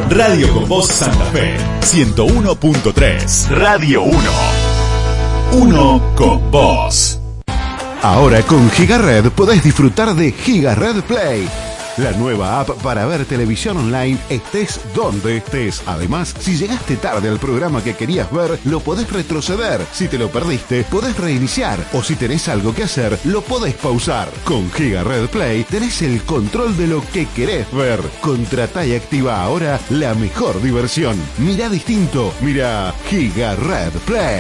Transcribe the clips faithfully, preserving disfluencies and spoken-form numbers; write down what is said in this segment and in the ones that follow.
Radio con Voz Santa Fe, ciento uno punto tres. Radio uno. Uno con vos. Ahora con GigaRed podés disfrutar de GigaRed Play, la nueva app para ver televisión online estés donde estés. Además, si llegaste tarde al programa que querías ver, lo podés retroceder. Si te lo perdiste, podés reiniciar. O si tenés algo que hacer, lo podés pausar. Con GigaRed Play tenés el control de lo que querés ver. Contratá y activa ahora la mejor diversión. Mirá distinto. Mirá GigaRed Play.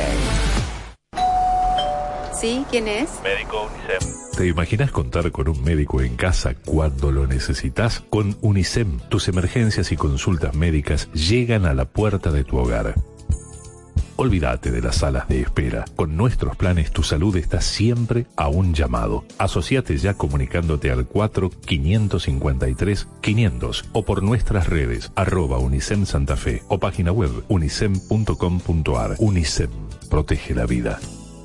¿Sí? ¿Quién es? Médico UNICEM. ¿Te imaginas contar con un médico en casa cuando lo necesitas? Con UNICEM, tus emergencias y consultas médicas llegan a la puerta de tu hogar. Olvídate de las salas de espera. Con nuestros planes, tu salud está siempre a un llamado. Asociate ya comunicándote al cuatro cinco cinco tres quinientos o por nuestras redes, arroba UNICEM Santa Fe o página web unicem punto com punto ar. UNICEM, protege la vida.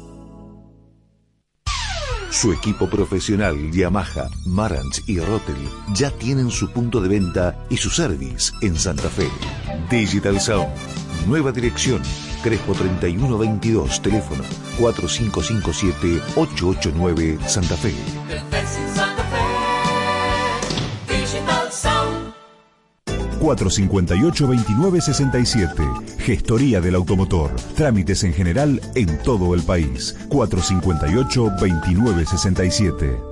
Su equipo profesional Yamaha, Marantz y Rotary ya tienen su punto de venta y su service en Santa Fe. Digital Sound, nueva dirección, Crespo treinta y uno veintidós, teléfono cuatro cinco cinco siete ocho ocho nueve, Santa Fe. cuatro cinco ocho, veintinueve sesenta y siete. Gestoría del automotor. Trámites en general en todo el país. cuatro cinco ocho, veintinueve sesenta y siete.